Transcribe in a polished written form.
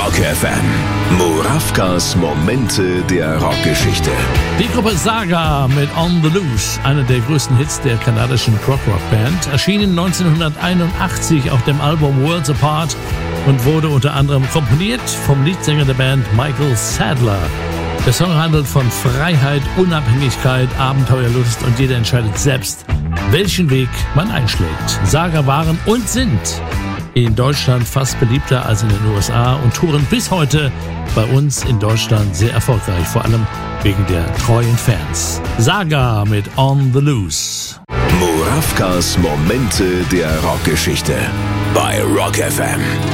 Rock FM. Murawkas Momente der Rockgeschichte. Die Gruppe Saga mit On the Loose, einer der größten Hits der kanadischen Prog-Rock-Band, erschien 1981 auf dem Album Worlds Apart und wurde unter anderem komponiert vom Leadsänger der Band Michael Sadler. Der Song handelt von Freiheit, Unabhängigkeit, Abenteuerlust und jeder entscheidet selbst, welchen Weg man einschlägt. Saga waren und sind in Deutschland fast beliebter als in den USA und touren bis heute bei uns in Deutschland sehr erfolgreich, vor allem wegen der treuen Fans. Saga mit On the Loose. Murawkas Momente der Rockgeschichte bei Rock FM.